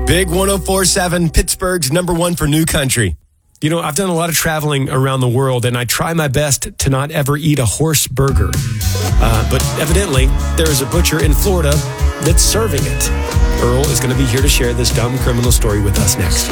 Big 104.7, Pittsburgh's number one for new country. You know, I've done a lot of traveling around the world, and I try my best to not ever eat a horse burger. But evidently, there is a butcher in Florida that's serving it. Earl is going to be here to share this dumb criminal story with us next.